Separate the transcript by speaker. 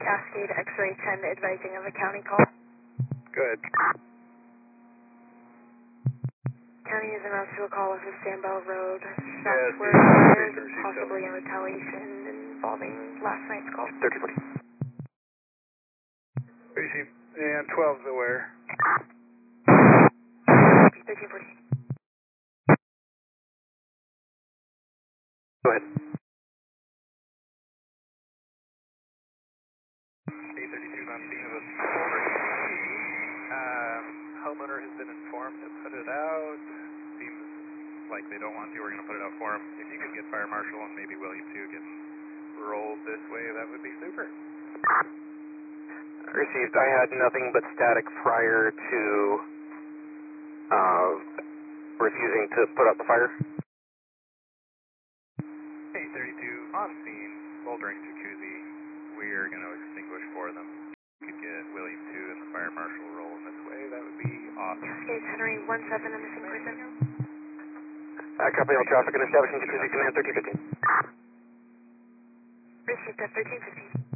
Speaker 1: Cascade X-ray 10 advising of a county call.
Speaker 2: Good.
Speaker 1: County is announced to a call off of Sandbell Road.
Speaker 2: Yes,
Speaker 1: Southward fires and possibly in retaliation involving last night's call.
Speaker 3: 1340.
Speaker 2: Receive. And 12's aware.
Speaker 1: 1340.
Speaker 3: Go ahead.
Speaker 2: 832 on scene of a solar EMP. Homeowner has been informed to put it out. Seems like they don't want to. We're going to put it out for him. If you could get Fire Marshal and maybe William too getting rolled this way, that would be super.
Speaker 3: Received. I had nothing but static prior to refusing to put out the fire.
Speaker 2: 832 on scene, smoldering jacuzzi. We are going to extinguish for them. You could get William 2 and the Fire Marshal rolling this way. That would be awesome.
Speaker 1: Cascade Henry 17, a missing person.
Speaker 3: Copy all traffic and establishing jacuzzi command 1315.
Speaker 1: Received at 1315.